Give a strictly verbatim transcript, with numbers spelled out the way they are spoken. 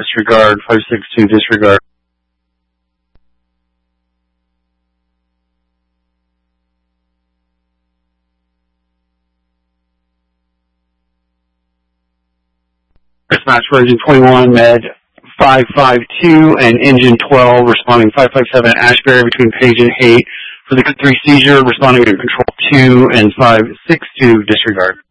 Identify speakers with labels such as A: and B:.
A: disregard, five six two disregard. Dispatch for engine twenty-one, med five five two, and engine twelve, responding five five seven Ashbury between Page and Haight for the three seizure, responding to control two and five six two disregard.